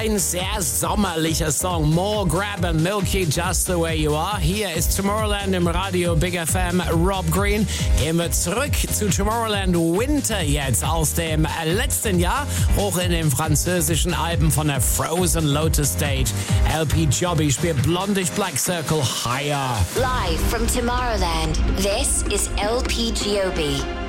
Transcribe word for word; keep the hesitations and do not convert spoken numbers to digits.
ein sehr sommerlicher Song. More Grab and Milky, Just the Way You Are. Hier ist Tomorrowland im Radio Big F M. Rob Green. Gehen wir zurück zu Tomorrowland Winter jetzt aus dem letzten Jahr. Hoch in den französischen Alpen von der Frozen Lotus Stage. L P Giobbi spielt Blondish Black Circle Higher. Live from Tomorrowland, this is L P Giobbi.